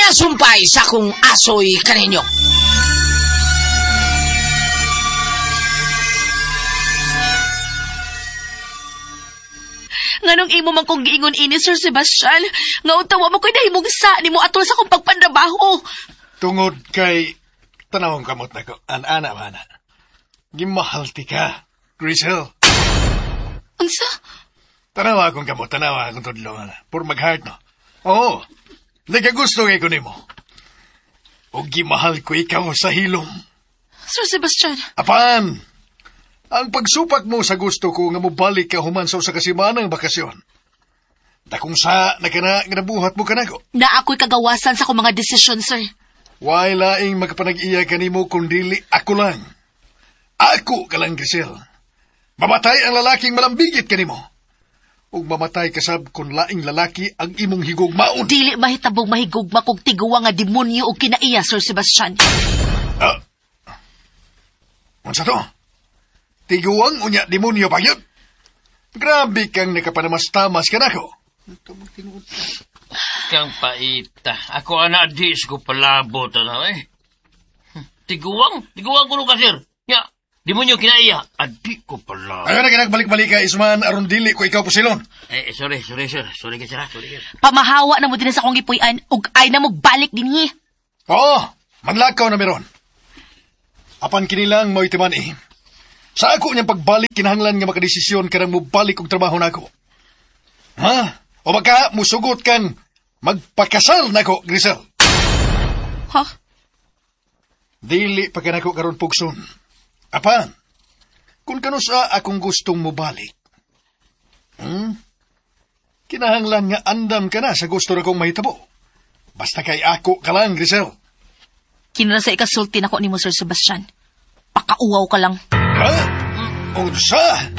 Manasumpay sa kong asoy kaninyo. Nganong imo man kong giingon ini, Sir Sebastian, nga utawa mo ko'y nahimong sa ni mo atol sa kong pagpandabaho. Tungod kay tanawang kamot na ko, ana mana. Gimahal ti ka, Grisel. Unsa? Tanawa akong kamot, tanawa akong tudlo, ana. Por mag-heart, no? Oo, nagagusto ngay ko nimo. O gimahal ko ikaw sa hilom. Sir Sebastian. Apan, ang pagsupak mo sa gusto ko nga mobalik ka human sa kasimanang bakasyon. Dakong sa nabuhat mo kanako. Na ako'y kagawasan sa akong mga desisyon, sir. Way laing makapanag-iya kanimo kung dili ako lang. Ako ka lang, Grisel. Mamatay ang lalaking malambigit kanimo. Ug mamatay kasab kung laing lalaki ang imong higugmaon. Dili mahitabog mahigugma kog tiguwa nga demonyo o kinaiya, Sir Sebastian. Unsa to? Tiguang unya demonyo pa yun. Grabe kang nakapanamas-tamas ka na ko. Kang paita. Ako anak dis ko palabot na eh. Tiguang ko nung kasir. Ya, demonyo kinaiya. Adi ko pala. Ayaw na kinagbalik-balik ka, Isman, aron dili ko ikaw pusilon. Sorry, sir. Sorry ka. Pamahawa na mo din sa akong gipuy-an ug ay na mo balik dinhi. Oo, manlakaw na meron. Apan kinilang mo itiman eh. Sa ako niyang pagbalik, kinahanglan nga makadesisyon ka nang mubalik og trabaho na ako. Ha? O baka musugot kang magpakasal na ko, Grisel. Ha? Dili pa ka na ko karon pugson. Apan, kung kano sa akong gustong mubalik, kinahanglan nga andam ka na sa gusto na kong mahitabo. Basta kay ako ka lang, Grisel. Kinala sa ikasulti na ko ni mo, Sir Sebastian. Pakauwaw ka lang. Ha? Unsa?